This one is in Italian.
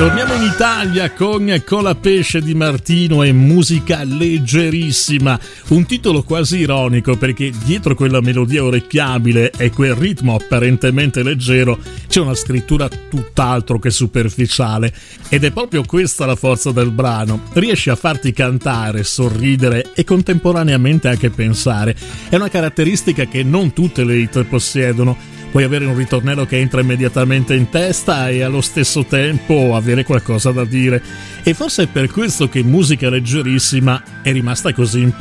Torniamo in Italia con Colapesce di Martino e Musica leggerissima, un titolo quasi ironico perché dietro quella melodia orecchiabile e quel ritmo apparentemente leggero c'è una scrittura tutt'altro che superficiale, ed è proprio questa la forza del brano. Riesce a farti cantare, sorridere e contemporaneamente anche pensare. È una caratteristica che non tutte le hit possiedono. Puoi avere un ritornello che entra immediatamente in testa e allo stesso tempo avere qualcosa da dire. E forse è per questo che Musica leggerissima è rimasta così